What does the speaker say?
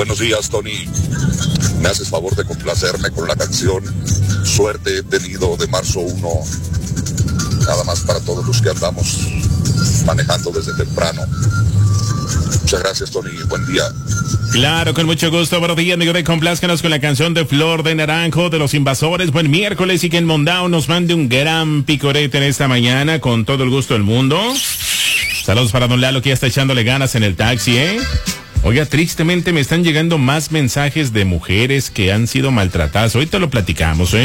Buenos días, Tony. Me haces favor de complacerme con la canción Suerte he tenido de marzo 1. Nada más para todos los que andamos manejando desde temprano. Muchas gracias, Tony. Buen día. Claro, con mucho gusto. Buenos días, amigo de Complázcanos con la canción de Flor de Naranjo de Los Invasores. Buen miércoles y que en Mondao nos mande un gran picorete en esta mañana con todo el gusto del mundo. Saludos para don Lalo que ya está echándole ganas en el taxi, ¿eh? Oiga, tristemente me están llegando más mensajes de mujeres que han sido maltratadas. Ahorita lo platicamos, ¿eh?